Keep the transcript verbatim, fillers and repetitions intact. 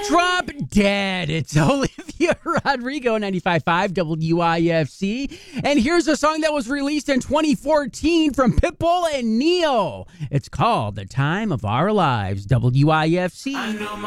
Drop Dead. It's Olivia Rodrigo, ninety-five point five W I F C. And here's a song that was released in twenty fourteen from Pitbull and Neo. It's called The Time of Our Lives, W I F C.